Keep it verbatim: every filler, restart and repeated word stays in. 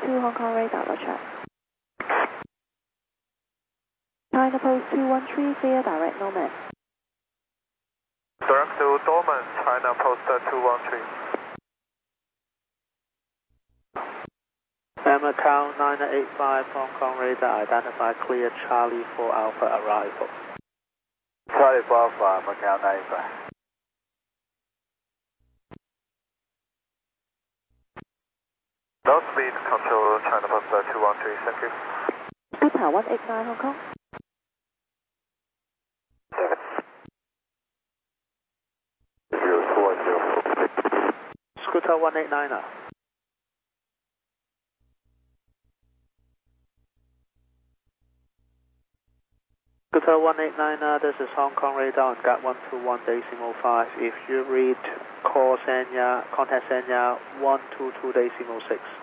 two Hong Kong radar, roger. China Post two one three, clear direct, no man. Direct to Dorman, China Post two one three. Macau nine eight five, Hong Kong radar, identify clear Charlie for Alpha arrival. Charlie for Alpha, Macau nine eight five. Low speed control, China Post two one three, thank you. Scooter one eight nine, Hong Kong. seven. zero two one zero. Scooter one eight nine. Scooter one eight nine, this is Hong Kong radar on gap one two one decimal five. If you read call Sanya, contact Sanya one two two decimal six.